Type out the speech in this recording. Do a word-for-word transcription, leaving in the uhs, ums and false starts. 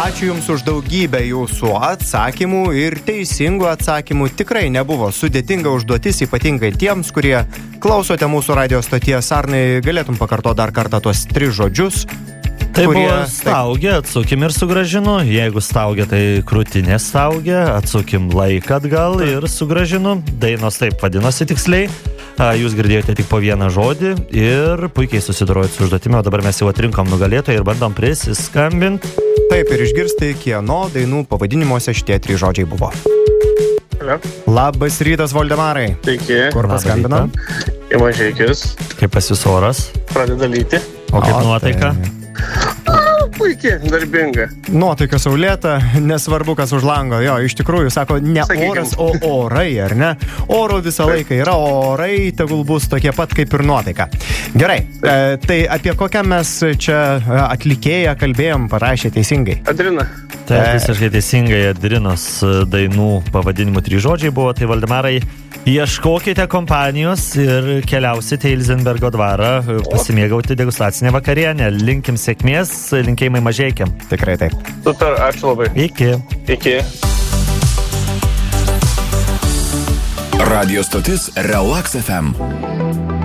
Ačiū Jums už daugybę Jūsų atsakymų ir teisingų atsakymų. Tikrai nebuvo sudėtinga užduotis, ypatingai tiems, kurie klausote mūsų radio stoties. Arnai, galėtum pakartoti dar kartą tuos tris žodžius? Tai kurie, buvo staugė, atsukim ir sugražinu. Jeigu staugė, tai krūtinė staugė, atsukim laiką atgal ir sugražinu. Dainos taip vadinosi tiksliai. Jūs girdėjote tik po vieną žodį ir puikiai susidorojot su užduotimi, o dabar mes jau atrinkom nugalėtoją ir bandom prisiskambinti. Taip, ir išgirsti, kieno dainų pavadinimuose šitie trys žodžiai buvo. Hello. Labas rytas, Voldemarai. Sveiki. Kur paskambinam? Į Mažeikius. Kaip pas jūs oras? Pradeda lyti. O kaip o, nuotaika? Tai... Puikiai, darbinga. Nuotaika saulėta, nesvarbu, kas už lango. Jo, iš tikrųjų, sako, ne Sakykim. Oras, o orai, ar ne? Oro visą laiką yra, orai tegul bus tokie pat kaip ir nuotaika. Gerai, e, tai apie kokią mes čia atlikėją kalbėjom, parašė teisingai? Adrina. Tai visiškai teisingai Adrinos dainų pavadinimų trys žodžiai buvo, tai Valdemarai, ieškokite kompanijos ir keliausite į Ilzenbergo dvarą, pasimėgauti degustacinę vakarienę. Linkim sėkmės, linkėjimai Mažeikiam. Tikrai taip. Super, ačiū labai. Iki. Iki. Radio stotis Relax F M.